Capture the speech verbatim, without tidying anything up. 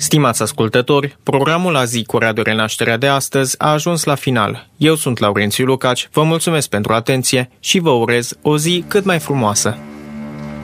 Stimați ascultători, programul La zi cu Radio Renașterea de astăzi a ajuns la final. Eu sunt Laurențiu Lucaci, vă mulțumesc pentru atenție și vă urez o zi cât mai frumoasă.